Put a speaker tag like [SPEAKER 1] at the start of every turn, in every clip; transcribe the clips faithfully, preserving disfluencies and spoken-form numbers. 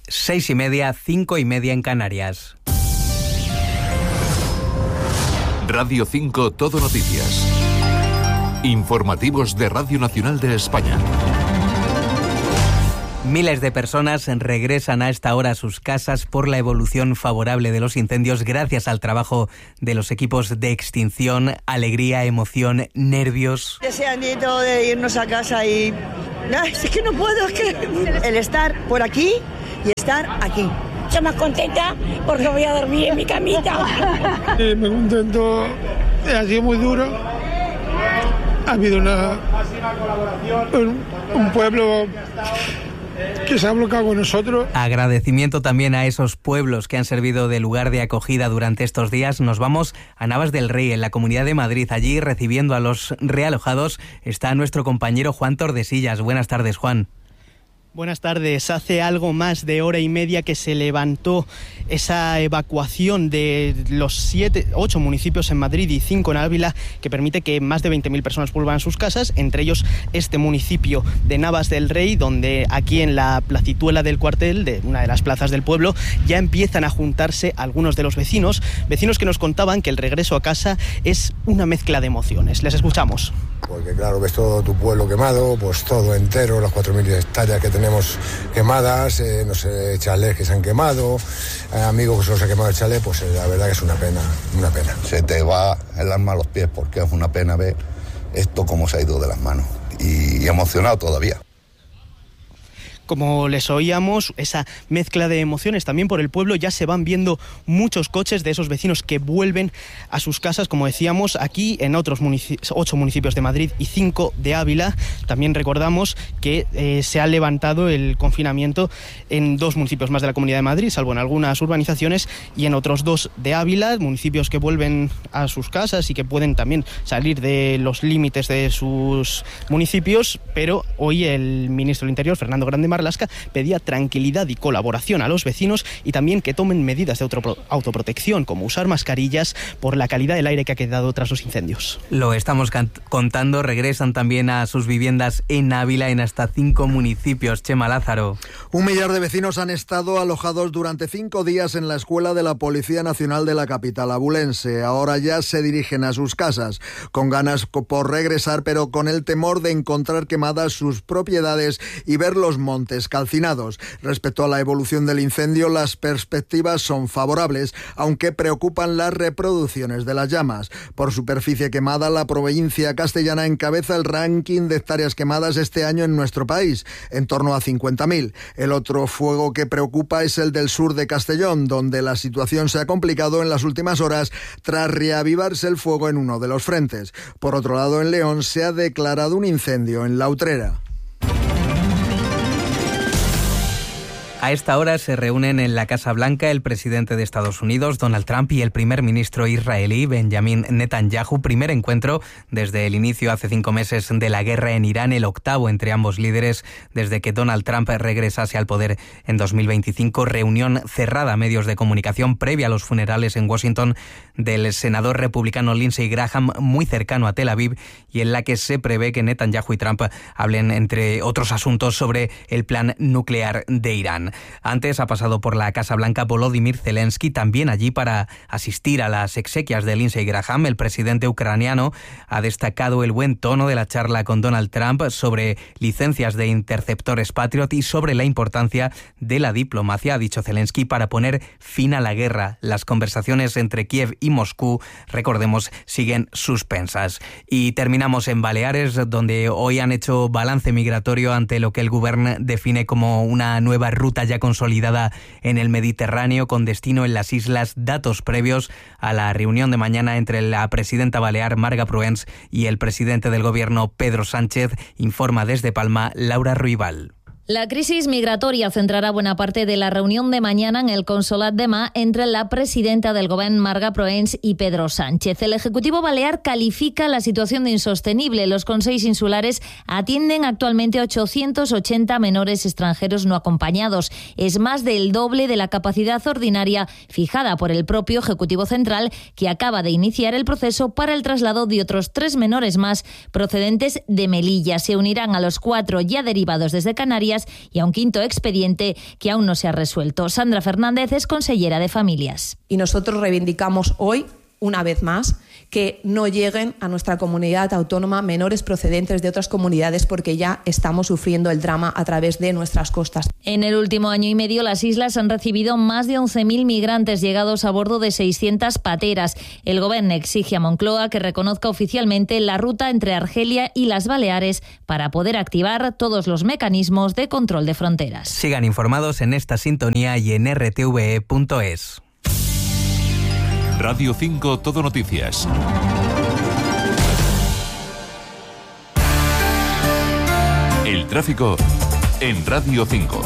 [SPEAKER 1] seis y media, cinco y media en Canarias.
[SPEAKER 2] Radio cinco Todo Noticias. Informativos de Radio Nacional de España.
[SPEAKER 1] Miles de personas regresan a esta hora a sus casas por la evolución favorable de los incendios gracias al trabajo de los equipos de extinción. Alegría, emoción, nervios.
[SPEAKER 3] Deseandito de irnos a casa y... Ay, es que no puedo, es que... El estar por aquí y estar aquí.
[SPEAKER 4] Estoy más contenta porque voy a dormir en mi camita.
[SPEAKER 5] Eh, me contento, ha sido muy duro. Ha habido una... un, un pueblo... que se ha bloqueado con nosotros.
[SPEAKER 1] Agradecimiento también a esos pueblos que han servido de lugar de acogida durante estos días. Nos vamos a Navas del Rey, en la Comunidad de Madrid. Allí, recibiendo a los realojados, está nuestro compañero Juan Tordesillas. Buenas tardes, Juan.
[SPEAKER 6] Buenas tardes. Hace algo más de hora y media que se levantó esa evacuación de los siete, ocho municipios en Madrid y cinco en Ávila, que permite que más de veinte mil personas vuelvan a sus casas, entre ellos este municipio de Navas del Rey, donde aquí en la placituela del cuartel, de una de las plazas del pueblo, ya empiezan a juntarse algunos de los vecinos, vecinos que nos contaban que el regreso a casa es una mezcla de emociones. Les escuchamos.
[SPEAKER 7] Porque claro, ves todo tu pueblo quemado, pues todo entero, las cuatro mil hectáreas que tenemos quemadas, eh, no sé, chalés que se han quemado, eh, amigos que se los ha quemado el chalet, pues eh, la verdad que es una pena, una pena.
[SPEAKER 8] Se te va el alma a los pies porque es una pena ver esto cómo se ha ido de las manos y, y emocionado todavía.
[SPEAKER 6] Como les oíamos, esa mezcla de emociones también por el pueblo. Ya se van viendo muchos coches de esos vecinos que vuelven a sus casas, como decíamos, aquí en otros municipios, ocho municipios de Madrid y cinco de Ávila. También recordamos que eh, se ha levantado el confinamiento en dos municipios más de la Comunidad de Madrid, salvo en algunas urbanizaciones, y en otros dos de Ávila, municipios que vuelven a sus casas y que pueden también salir de los límites de sus municipios. Pero hoy el ministro del Interior, Fernando Grande Marlaska, pedía tranquilidad y colaboración a los vecinos y también que tomen medidas de autoprotección, como usar mascarillas por la calidad del aire que ha quedado tras los incendios.
[SPEAKER 1] Lo estamos contando, regresan también a sus viviendas en Ávila en hasta cinco municipios. Chema Lázaro.
[SPEAKER 9] Un millar de vecinos han estado alojados durante cinco días en la escuela de la Policía Nacional de la capital abulense. Ahora ya se dirigen a sus casas, con ganas por regresar, pero con el temor de encontrar quemadas sus propiedades y ver los montes calcinados. Respecto a la evolución del incendio, las perspectivas son favorables, aunque preocupan las reproducciones de las llamas. Por superficie quemada, la provincia castellana encabeza el ranking de hectáreas quemadas este año en nuestro país, en torno a cincuenta mil. El otro fuego que preocupa es el del sur de Castellón, donde la situación se ha complicado en las últimas horas tras reavivarse el fuego en uno de los frentes. Por otro lado, en León se ha declarado un incendio en La Utrera.
[SPEAKER 1] A esta hora se reúnen en la Casa Blanca el presidente de Estados Unidos, Donald Trump, y el primer ministro israelí, Benjamin Netanyahu. Primer encuentro desde el inicio hace cinco meses de la guerra en Irán, el octavo entre ambos líderes desde que Donald Trump regresase al poder en dos mil veinticinco. Reunión cerrada a medios de comunicación previa a los funerales en Washington del senador republicano Lindsey Graham, muy cercano a Tel Aviv, y en la que se prevé que Netanyahu y Trump hablen, entre otros asuntos, sobre el plan nuclear de Irán. Antes ha pasado por la Casa Blanca Volodymyr Zelensky, también allí para asistir a las exequias de Lindsey Graham. El presidente ucraniano ha destacado el buen tono de la charla con Donald Trump sobre licencias de interceptores Patriot y sobre la importancia de la diplomacia, ha dicho Zelensky, para poner fin a la guerra. Las conversaciones entre Kiev y Moscú, recordemos, siguen suspensas. Y terminamos en Baleares, donde hoy han hecho balance migratorio ante lo que el Govern define como una nueva ruta ya consolidada en el Mediterráneo con destino en las islas. Datos previos a la reunión de mañana entre la presidenta balear Marga Proens y el presidente del gobierno Pedro Sánchez. Informa desde Palma Laura Ruibal.
[SPEAKER 10] La crisis migratoria centrará buena parte de la reunión de mañana en el Consolat de Mar entre la presidenta del Gobierno, Marga Proens, y Pedro Sánchez. El Ejecutivo balear califica la situación de insostenible. Los consells insulares atienden actualmente a ochocientos ochenta menores extranjeros no acompañados. Es más del doble de la capacidad ordinaria fijada por el propio Ejecutivo Central, que acaba de iniciar el proceso para el traslado de otros tres menores más procedentes de Melilla. Se unirán a los cuatro ya derivados desde Canarias familias y a un quinto expediente que aún no se ha resuelto. Sandra Fernández es consellera de Familias.
[SPEAKER 11] Y nosotros reivindicamos hoy, una vez más, que no lleguen a nuestra comunidad autónoma menores procedentes de otras comunidades porque ya estamos sufriendo el drama a través de nuestras costas.
[SPEAKER 10] En el último año y medio las islas han recibido más de once mil migrantes llegados a bordo de seiscientas pateras. El Gobierno exige a Moncloa que reconozca oficialmente la ruta entre Argelia y las Baleares para poder activar todos los mecanismos de control de fronteras.
[SPEAKER 1] Sigan informados en esta sintonía y en r t v e punto es.
[SPEAKER 2] Radio cinco Todo Noticias. El tráfico en Radio cinco.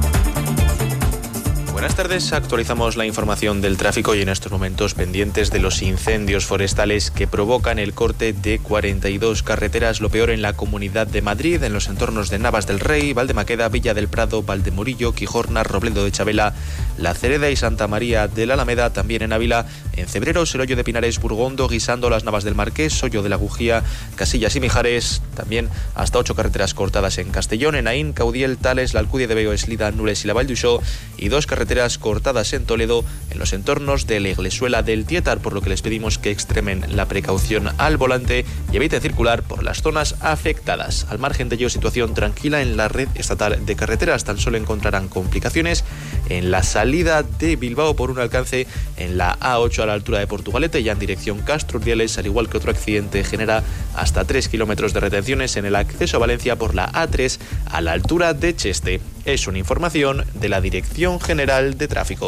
[SPEAKER 12] Buenas tardes, actualizamos la información del tráfico y en estos momentos pendientes de los incendios forestales que provocan el corte de cuarenta y dos carreteras, lo peor en la Comunidad de Madrid, en los entornos de Navas del Rey, Valdemaqueda, Villa del Prado, Valdemorillo, Quijorna, Robledo de Chabela, La Cereda y Santa María de la Alameda, también en Ávila, en Cebreros, el Hoyo de Pinares, Burgondo, Guisando, Las Navas del Marqués, Hoyo de la Gujía, Casillas y Mijares, también hasta ocho carreteras cortadas en Castellón, en Aín, Caudiel, Tales, la Alcudia de Veo, Eslida, Nules y la Vall d'Uixó, y dos carreteras cortadas en Toledo, en los entornos de la Iglesuela del Tietar, por lo que les pedimos que extremen la precaución al volante y eviten circular por las zonas afectadas. Al margen de ello, situación tranquila en la red estatal de carreteras. Tan solo encontrarán complicaciones en la salida de Bilbao por un alcance en la A ocho a la altura de Portugalete, ya en dirección Castro Urdiales, al igual que otro accidente genera hasta tres kilómetros de retenciones en el acceso a Valencia por la A tres a la altura de Cheste. Es una información de la Dirección General de Tráfico.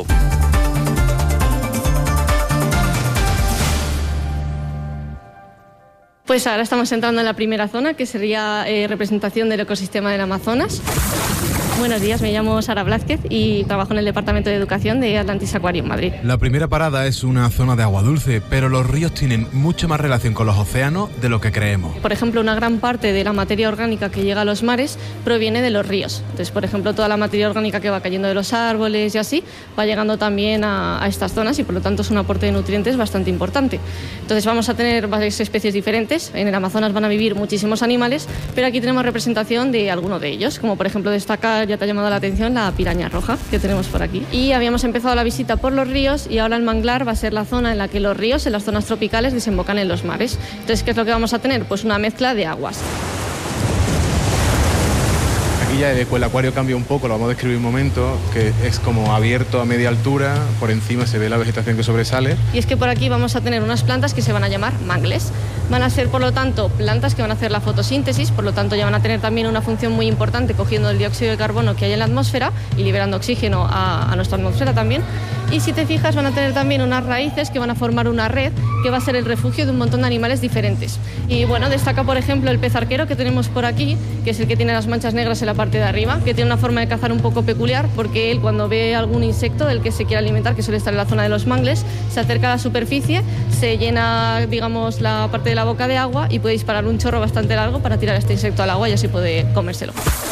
[SPEAKER 13] Pues ahora estamos entrando en la primera zona, que sería eh, representación del ecosistema del Amazonas. Buenos días, me llamo Sara Blázquez y trabajo en el Departamento de Educación de Atlantis Aquarium Madrid.
[SPEAKER 14] La primera parada es una zona de agua dulce, pero los ríos tienen mucho más relación con los océanos de lo que creemos.
[SPEAKER 13] Por ejemplo, una gran parte de la materia orgánica que llega a los mares proviene de los ríos. Entonces, por ejemplo, toda la materia orgánica que va cayendo de los árboles y así, va llegando también a, a estas zonas y por lo tanto es un aporte de nutrientes bastante importante. Entonces vamos a tener varias especies diferentes. En el Amazonas van a vivir muchísimos animales, pero aquí tenemos representación de alguno de ellos, como por ejemplo destacar, ya te ha llamado la atención, la piraña roja que tenemos por aquí. Y habíamos empezado la visita por los ríos y ahora el manglar va a ser la zona en la que los ríos, en las zonas tropicales, desembocan en los mares. Entonces, ¿qué es lo que vamos a tener? Pues una mezcla de aguas.
[SPEAKER 14] Aquí ya el acuario cambia un poco, lo vamos a describir un momento, que es como abierto a media altura, por encima se ve la vegetación que sobresale.
[SPEAKER 13] Y es que por aquí vamos a tener unas plantas que se van a llamar mangles. Van a ser, por lo tanto, plantas que van a hacer la fotosíntesis, por lo tanto ya van a tener también una función muy importante cogiendo el dióxido de carbono que hay en la atmósfera y liberando oxígeno a, a nuestra atmósfera también. Y si te fijas, van a tener también unas raíces que van a formar una red que va a ser el refugio de un montón de animales diferentes. Y bueno, destaca por ejemplo el pez arquero que tenemos por aquí, que es el que tiene las manchas negras en la parte de arriba, que tiene una forma de cazar un poco peculiar porque él, cuando ve algún insecto del que se quiere alimentar, que suele estar en la zona de los mangles, se acerca a la superficie, se llena, digamos, la parte de la boca de agua y puede disparar un chorro bastante largo para tirar a este insecto al agua y así puede comérselo.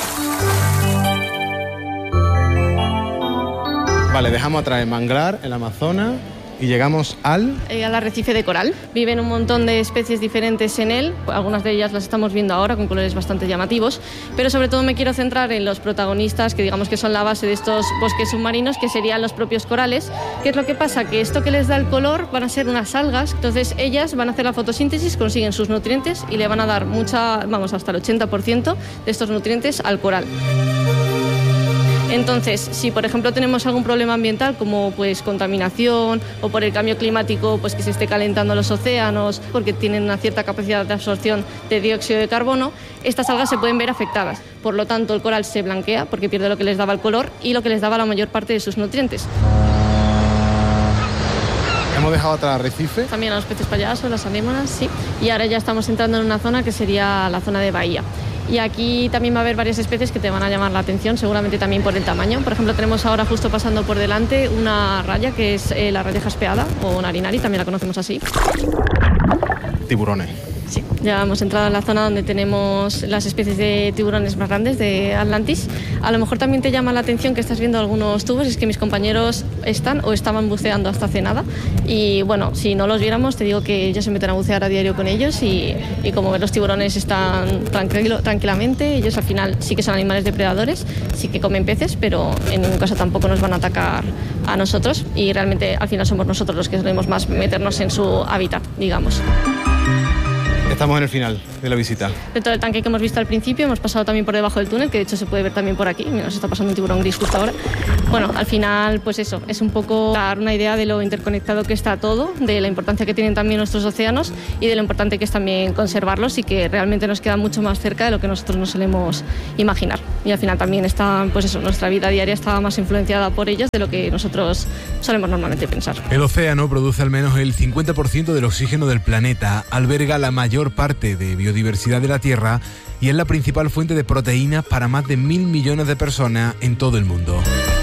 [SPEAKER 14] Vale, dejamos atrás el manglar, el Amazonas, y llegamos al...
[SPEAKER 13] Eh, al arrecife de coral. Viven un montón de especies diferentes en él, algunas de ellas las estamos viendo ahora con colores bastante llamativos, pero sobre todo me quiero centrar en los protagonistas, que digamos que son la base de estos bosques submarinos, que serían los propios corales. ¿Qué es lo que pasa? Que esto que les da el color van a ser unas algas, entonces ellas van a hacer la fotosíntesis, consiguen sus nutrientes y le van a dar mucha, vamos, hasta el ochenta por ciento de estos nutrientes al coral. Entonces, si por ejemplo tenemos algún problema ambiental como pues contaminación o por el cambio climático, pues que se esté calentando los océanos porque tienen una cierta capacidad de absorción de dióxido de carbono, estas algas se pueden ver afectadas. Por lo tanto, el coral se blanquea porque pierde lo que les daba el color y lo que les daba la mayor parte de sus nutrientes.
[SPEAKER 14] Hemos dejado atrás arrecife.
[SPEAKER 13] También a los peces payasos, las anémonas, sí. Y ahora ya estamos entrando en una zona que sería la zona de bahía. Y aquí también va a haber varias especies que te van a llamar la atención, seguramente también por el tamaño. Por ejemplo, tenemos ahora justo pasando por delante una raya que es eh, la raya jaspeada o narinari, también la conocemos así.
[SPEAKER 14] Tiburones.
[SPEAKER 13] Sí, Ya hemos entrado en la zona donde tenemos las especies de tiburones más grandes de Atlantis. A lo mejor también te llama la atención que estás viendo algunos tubos, es que mis compañeros están o estaban buceando hasta hace nada. Y bueno, si no los viéramos, te digo que ellos se meten a bucear a diario con ellos y, y como ves, los tiburones están tranquilo, tranquilamente. Ellos al final sí que son animales depredadores, sí que comen peces, pero en ningún caso tampoco nos van a atacar a nosotros y realmente al final somos nosotros los que solemos más meternos en su hábitat, digamos.
[SPEAKER 14] Estamos en el final de la visita.
[SPEAKER 13] Dentro del tanque que hemos visto al principio, hemos pasado también por debajo del túnel, que de hecho se puede ver también por aquí. Mira, nos está pasando un tiburón gris justo ahora. Bueno, al final, pues eso, es un poco dar una idea de lo interconectado que está todo, de la importancia que tienen también nuestros océanos y de lo importante que es también conservarlos y que realmente nos queda mucho más cerca de lo que nosotros nos solemos imaginar. Y al final también está, pues eso, nuestra vida diaria está más influenciada por ellos de lo que nosotros solemos normalmente pensar.
[SPEAKER 15] El océano produce al menos el cincuenta por ciento del oxígeno del planeta, alberga la mayor parte de biodiversidad de la Tierra y es la principal fuente de proteínas para más de mil millones de personas en todo el mundo.